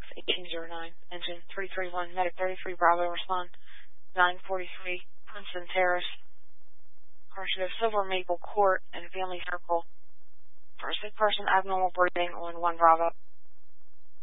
1809. Engine 331, Medic 33, Bravo, respond. 943, Princeton Terrace. Car should have Silver Maple Court and Family Circle. For a sick person, abnormal breathing on 1 Bravo.